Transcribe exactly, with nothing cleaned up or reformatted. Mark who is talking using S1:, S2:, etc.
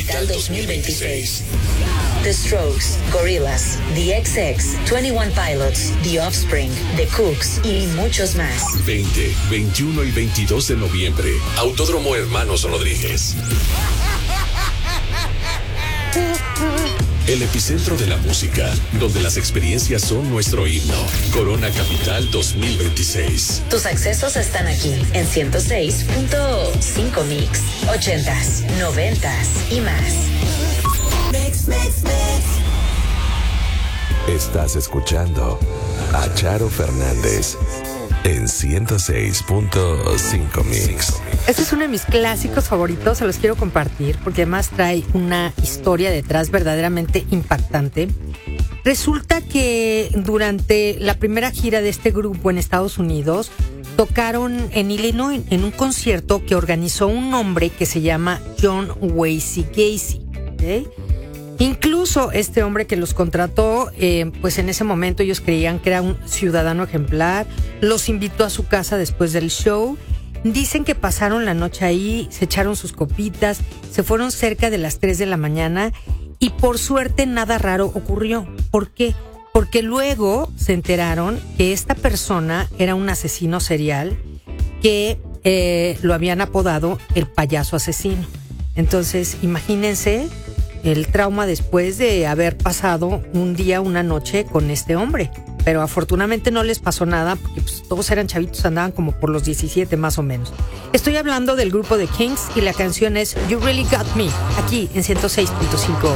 S1: Capital dos mil veintiséis. The Strokes, Gorillaz, The X X, veintiuno Pilots, The Offspring, The Cooks y muchos más.
S2: veinte, veintiuno y veintidós de noviembre. Autódromo Hermanos Rodríguez. El epicentro de la música, donde las experiencias son nuestro himno. Corona Capital dos mil veintiséis.
S1: Tus accesos están aquí en ciento seis punto cinco Mix, ochentas, noventas y más. Mix, mix, mix.
S3: Estás escuchando a Charo Fernández en ciento seis punto cinco Mix.
S4: Este es uno de mis clásicos favoritos, se los quiero compartir porque además trae una historia detrás verdaderamente impactante. Resulta que durante la primera gira de este grupo en Estados Unidos tocaron en Illinois en un concierto que organizó un hombre que se llama John Wesley Gacy, ¿okay? Incluso este hombre que los contrató, eh, pues en ese momento ellos creían que era un ciudadano ejemplar, los invitó a su casa después del show. Dicen que pasaron la noche ahí, se echaron sus copitas, se fueron cerca de las tres de la mañana y por suerte nada raro ocurrió. ¿Por qué? Porque luego se enteraron que esta persona era un asesino serial que eh, lo habían apodado el payaso asesino. Entonces, imagínense el trauma después de haber pasado un día, una noche con este hombre. Pero afortunadamente no les pasó nada porque pues, todos eran chavitos, andaban como por los diecisiete más o menos. Estoy hablando del grupo de Kings y la canción es You Really Got Me, aquí en ciento seis punto cinco.